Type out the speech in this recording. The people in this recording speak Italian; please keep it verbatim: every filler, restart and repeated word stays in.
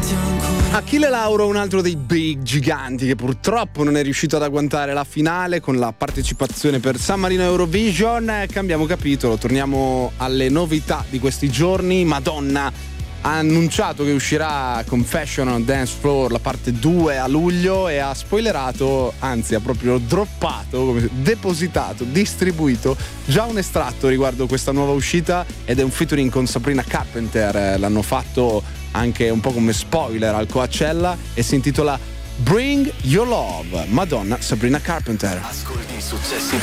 Achille Lauro, un altro dei big giganti che purtroppo non è riuscito ad agguantare la finale con la partecipazione per San Marino Eurovision. Cambiamo capitolo, torniamo alle novità di questi giorni. Madonna ha annunciato che uscirà Confession on Dance Floor la parte due a luglio e ha spoilerato, anzi ha proprio droppato, come depositato, distribuito già un estratto riguardo questa nuova uscita, ed è un featuring con Sabrina Carpenter. L'hanno fatto anche un po' come spoiler al Coachella e si intitola Bring Your Love. Madonna, Sabrina Carpenter. Ascolti i successi